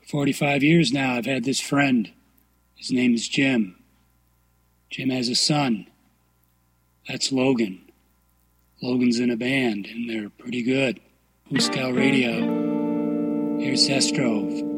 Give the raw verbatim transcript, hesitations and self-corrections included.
forty-five years now I've had this friend. His name is Jim. Jim has a son. That's Logan. Logan's in a band, and they're pretty good. Hooskow Radio. Here's Sestrove.